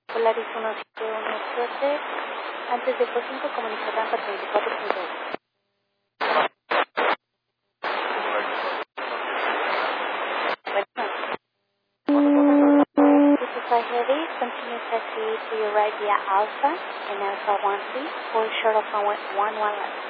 Polaris 1717. Antes de F5 comunicar rampa 34.8. This is Flight Heavy. Continue taxi to your right via Alpha and Alpha 13 for short of runway 11.